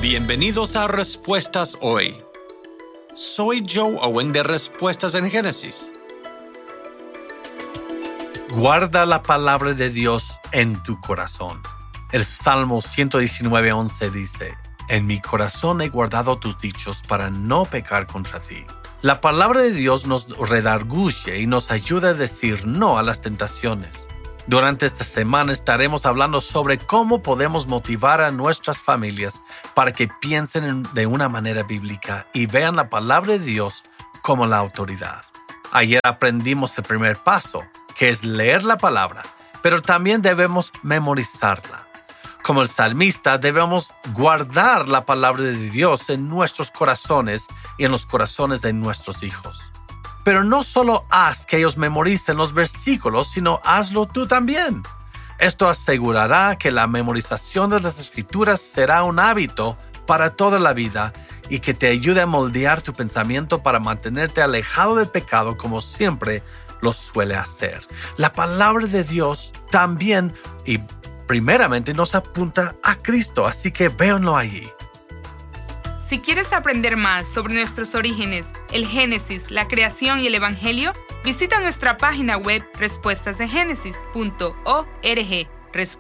Bienvenidos a Respuestas Hoy. Soy Joe Owen de Respuestas en Génesis. Guarda la palabra de Dios en tu corazón. El Salmo 119:11 dice: En mi corazón he guardado tus dichos para no pecar contra ti. La palabra de Dios nos redarguye y nos ayuda a decir no a las tentaciones. Durante esta semana estaremos hablando sobre cómo podemos motivar a nuestras familias para que piensen de una manera bíblica y vean la palabra de Dios como la autoridad. Ayer aprendimos el primer paso, que es leer la palabra, pero también debemos memorizarla. Como el salmista, debemos guardar la palabra de Dios en nuestros corazones y en los corazones de nuestros hijos. Pero no solo haz que ellos memoricen los versículos, sino hazlo tú también. Esto asegurará que la memorización de las Escrituras será un hábito para toda la vida y que te ayude a moldear tu pensamiento para mantenerte alejado del pecado como siempre lo suele hacer. La palabra de Dios también y primeramente nos apunta a Cristo, así que véanlo allí. Si quieres aprender más sobre nuestros orígenes, el Génesis, la creación y el Evangelio, visita nuestra página web respuestasdegénesis.org.